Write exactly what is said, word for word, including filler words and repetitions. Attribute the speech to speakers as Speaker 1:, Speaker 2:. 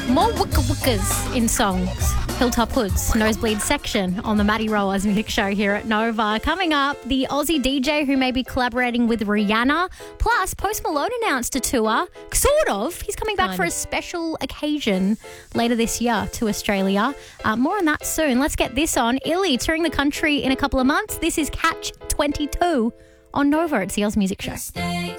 Speaker 1: More wicka wickas in songs. Hilltop Hoods, Nosebleed section on the Maddie Rowers Music Show here at Nova. Coming up, the Aussie D J who may be collaborating with Rihanna. Plus, Post Malone announced a tour. Sort of. He's coming back
Speaker 2: Kind
Speaker 1: for
Speaker 2: of.
Speaker 1: a special occasion later this year to Australia. Uh, more on that soon. Let's get this on. Illy touring the country in a couple of months. This is Catch twenty-two on Nova. It's the Oz Music Show.